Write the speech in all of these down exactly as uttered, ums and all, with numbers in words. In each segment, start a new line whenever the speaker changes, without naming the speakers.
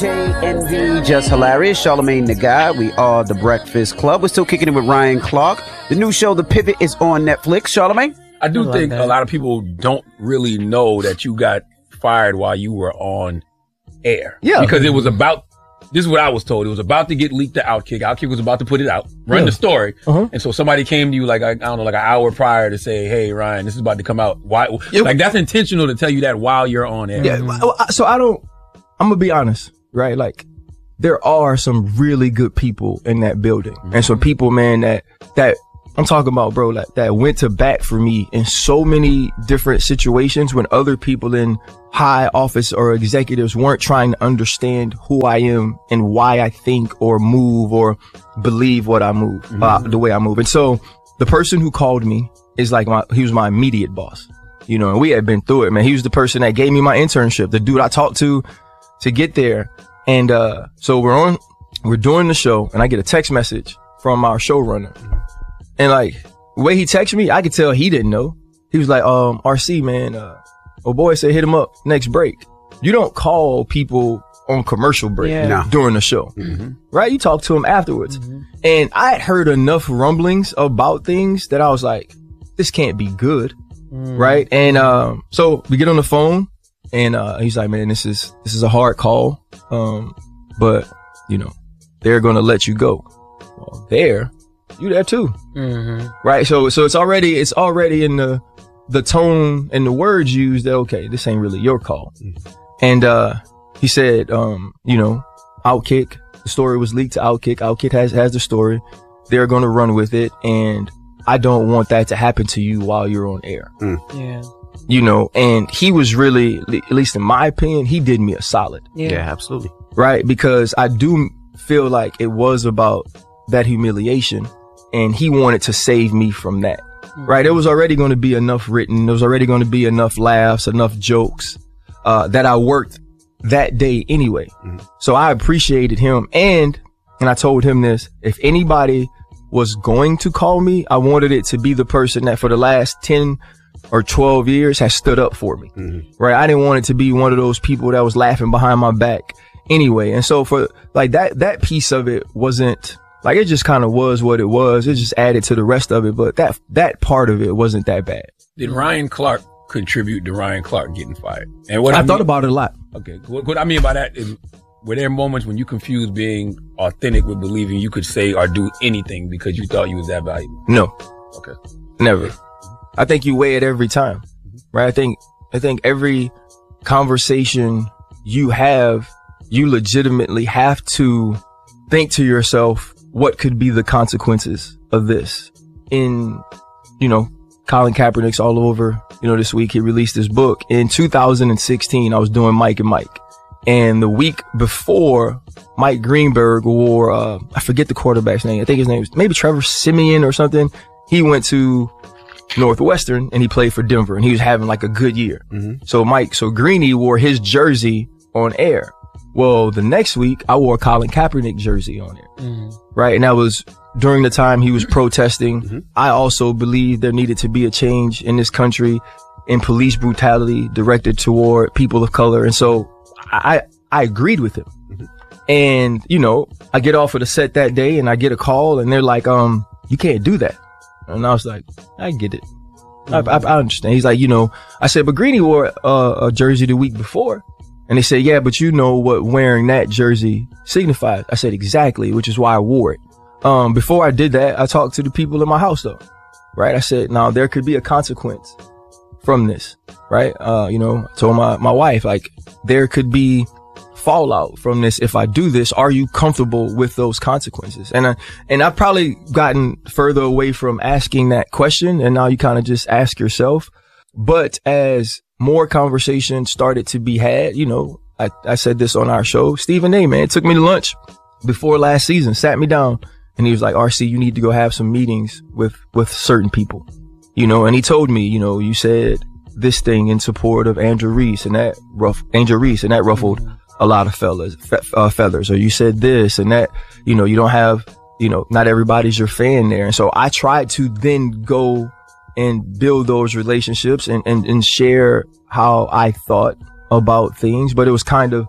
J N V, Just Hilarious, Charlamagne the Guy. We are The Breakfast Club. We're still kicking it with Ryan Clark. The new show, The Pivot, is on Netflix. Charlamagne?
I do
I
think
that.
a lot of people don't really know that you got fired while you were on air.
Yeah.
Because it was about, this is what I was told, it was about to get leaked to Outkick. Outkick was about to put it out, run
Yeah.
the story.
Uh-huh.
And so somebody came to you like, I, I don't know, like an hour prior to say, hey, Ryan, this is about to come out. Why?
Yeah.
Like, that's intentional to tell you that while you're on air.
Yeah. well, I- So I don't, I'm going to be honest, right? Like, there are some really good people in that building. Mm-hmm. And some people, man, that, that, I'm talking about, bro, like, that went to bat for me in so many different situations when other people in high office or executives weren't trying to understand who I am and why I think or move or believe what I move, mm-hmm. uh, the way I move. And so the person who called me is like my, he was my immediate boss, you know, and we had been through it, man. He was the person that gave me my internship, the dude I talked to to get there. And, uh, so we're on, we're doing the show and I get a text message from our showrunner. And like, the way he texted me, I could tell he didn't know. He was like, um, R C, man, uh, oh boy said hit him up next break. You don't call people on commercial break
Yeah. No.
during the show,
Mm-hmm.
right? You talk to him afterwards. Mm-hmm. And I had heard enough rumblings about things that I was like, this can't be good. Mm. Right. And, um, so we get on the phone and, uh, he's like, man, this is, this is a hard call. Um, but you know, they're going to let you go. Well, there, you there too. Mm-hmm. Right. So, so it's already, it's already in the, the tone and the words used that, okay, this ain't really your call. Mm-hmm. And, uh, he said, um, you know, Outkick, the story was leaked to Outkick. Outkick has, has the story. They're going to run with it. And I don't want that to happen to you while you're on air.
Mm.
Yeah. You know, and he was really, at least in my opinion, he did me a solid.
Yeah, yeah absolutely.
Right. Because I do feel like it was about that humiliation and he wanted to save me from that. Mm-hmm. Right. There was already going to be enough written. There was already going to be enough laughs, enough jokes, uh, that I worked that day anyway. Mm-hmm. So I appreciated him. And, and I told him this, if anybody was going to call me, I wanted it to be the person that for the last ten or twelve years has stood up for me. Mm-hmm. Right. I didn't want it to be one of those people that was laughing behind my back anyway. And so for like that, that piece of it wasn't like, it just kind of was what it was. It just added to the rest of it. But that, that part of it wasn't that bad.
Did Ryan Clark contribute to Ryan Clark getting fired? And what
I,
I mean,
thought about it a lot.
Okay. What, what I mean by that is, were there moments when you confused being authentic with believing you could say or do anything because you thought you was that valuable?
No.
Okay.
Never. I think you weigh it every time, right? I think, I think every conversation you have, you legitimately have to think to yourself, what could be the consequences of this? In, you know, Colin Kaepernick's all over, you know, this week he released his book. In two thousand sixteen, I was doing Mike and Mike. And the week before, Mike Greenberg wore, uh, I forget the quarterback's name. I think his name was maybe Trevor Siemian or something. He went to Northwestern and he played for Denver and he was having like a good year. Mm-hmm. So Mike, so Greeny wore his jersey on air. Well, the next week I wore a Colin Kaepernick jersey on air. Mm-hmm. Right. And that was during the time he was protesting. Mm-hmm. I also believe there needed to be a change in this country in police brutality directed toward people of color. And so I, I agreed with him. Mm-hmm. And, you know, I get off of the set that day and I get a call and they're like, um, you can't do that. And I was like, I get it. Mm-hmm. I, I, I understand. He's like, you know, I said, but Greeny wore uh, a jersey the week before. And they said, yeah, but you know what wearing that jersey signifies. I said, exactly, which is why I wore it. Um, before I did that, I talked to the people in my house though. Right. I said, now there could be a consequence from this. Right. Uh, you know, I told my, my wife, like, there could be fallout from this. If I do this, are you comfortable with those consequences? And I, and I've probably gotten further away from asking that question. And now you kind of just ask yourself. But as more conversation started to be had, you know, I, I said this on our show, Stephen A, man, took me to lunch before last season, sat me down and he was like, R C, you need to go have some meetings with, with certain people, you know, and he told me, you know, you said this thing in support of Andrew Reese and that rough, Angel Reese and that ruffled mm-hmm. a lot of fellas, fe- uh, feathers, or you said this and that, you know, you don't have, you know, not everybody's your fan there. And so I tried to then go and build those relationships and, and, and share how I thought about things, but it was kind of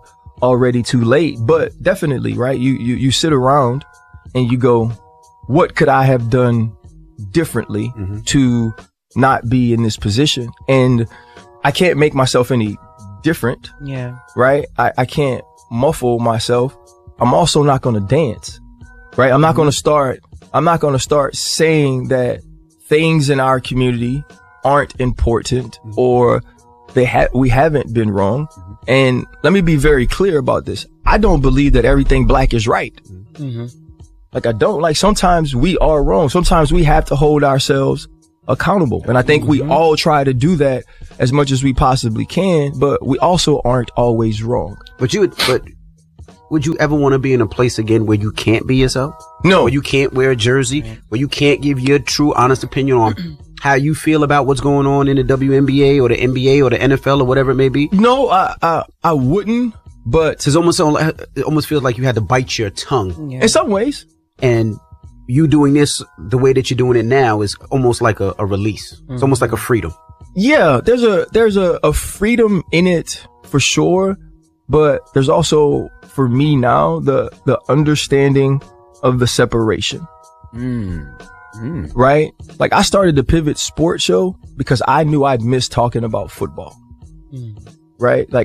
already too late. But definitely, right? You, you, you sit around and you go, what could I have done differently mm-hmm. to not be in this position? And I can't make myself any different.
Yeah.
Right? I, I can't muffle myself. I'm also not going to dance. Right? I'm not mm-hmm. going to start, I'm not going to start saying that things in our community aren't important mm-hmm. or they ha- we haven't been wrong. Mm-hmm. And let me be very clear about this. I don't believe that everything black is right. Mm-hmm. Like I don't. Like sometimes we are wrong. Sometimes we have to hold ourselves accountable. And I think mm-hmm. we all try to do that as much as we possibly can, but we also aren't always wrong.
But you would, but would you ever want to be in a place again where you can't be yourself?
No.
Where you can't wear a jersey, where you can't give your true, honest opinion on how you feel about what's going on in the W N B A or the N B A or the N F L or whatever it may be?
No, I, I, I wouldn't, but
it's almost, it almost feels like you had to bite your tongue.
Yeah. In some ways.
And you doing this the way that you're doing it now is almost like a, a release. Mm-hmm. It's almost like a freedom.
Yeah, there's a there's a, a freedom in it for sure, but there's also for me now the the understanding of the separation. Mm. Mm. Right? Like I started the Pivot Sports Show because I knew I'd miss talking about football. Mm. Right? Like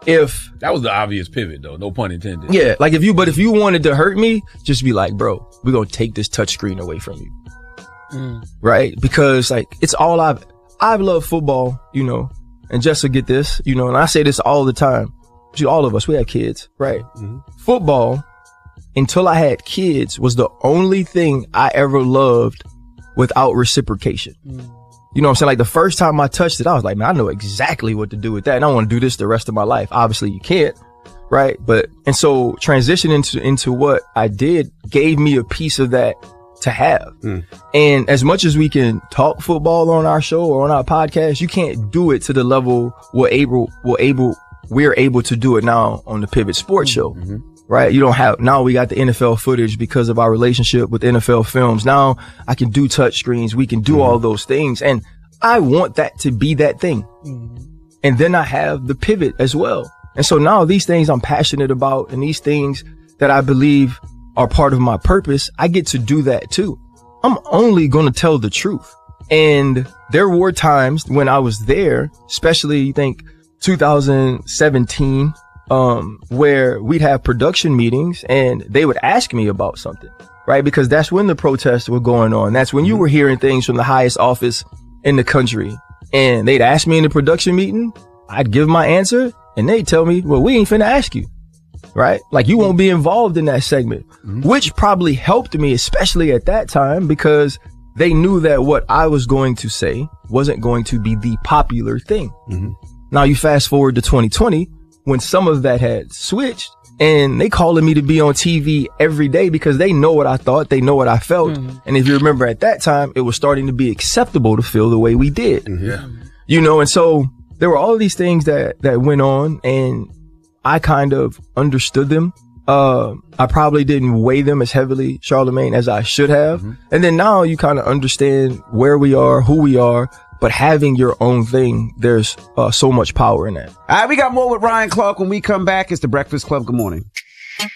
if
that was the obvious pivot though, no pun intended.
Yeah, like if you, but if you wanted to hurt me, just be like, bro, we're going to take this touchscreen away from you. Mm. Right? Because like, it's all I've, I've loved football, you know, and just to get this, you know, and I say this all the time, all of us, we have kids, right? Mm-hmm. Football, until I had kids, was the only thing I ever loved without reciprocation. Mm. You know what I'm saying? Like the first time I touched it, I was like, man, I know exactly what to do with that. And I want to do this the rest of my life. Obviously you can't, right? But, and so transitioning into, into what I did gave me a piece of that to have. Mm. And as much as we can talk football on our show or on our podcast, you can't do it to the level we're able, we're able, we're able to do it now on the Pivot Sports Show. Mm-hmm. Right? You don't have, now we got the N F L footage because of our relationship with N F L Films. Now I can do touch screens. We can do mm-hmm. all those things. And I want that to be that thing. Mm-hmm. And then I have the pivot as well. And so now these things I'm passionate about and these things that I believe are part of my purpose, I get to do that too. I'm only going to tell the truth. And there were times when I was there, especially you think two thousand seventeen, um, where we'd have production meetings and they would ask me about something, right? Because that's when the protests were going on. That's when you were hearing things from the highest office in the country. And they'd ask me in the production meeting, I'd give my answer and they'd tell me, well, we ain't finna ask you, right? Like you won't be involved in that segment, mm-hmm. which probably helped me, especially at that time, because they knew that what I was going to say wasn't going to be the popular thing. Mm-hmm. Now you fast forward to twenty twenty, when some of that had switched and they calling me to be on T V every day because they know what I thought, they know what I felt. Mm-hmm. And if you remember at that time, it was starting to be acceptable to feel the way we did. Mm-hmm. Yeah. You know, and so there were all these things that, that went on and I kind of understood them. Uh, I probably didn't weigh them as heavily, Charlamagne, as I should have. Mm-hmm. And then now you kind of understand where we are, who we are. But having your own thing, there's uh, so much power in that.
All right, we got more with Ryan Clark when we come back. It's The Breakfast Club. Good morning.